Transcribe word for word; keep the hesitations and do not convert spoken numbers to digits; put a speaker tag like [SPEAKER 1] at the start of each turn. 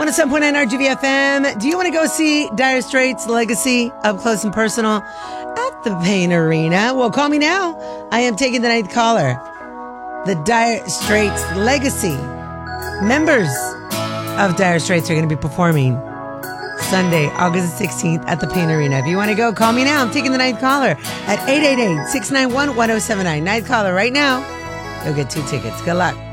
[SPEAKER 1] one oh seven point nine R G V F M. Do you want to go see Dire Straits' Legacy up close and personal at the Payne Arena? Well, call me now. I am taking the ninth caller. The Dire Straits Legacy members of Dire Straits are going to be performing Sunday, August sixteenth at the Payne Arena. If you want to go, call me now. I'm taking the ninth caller at eight eight eight, six nine one, one oh seven nine. Ninth caller right now. You'll get two tickets. Good luck.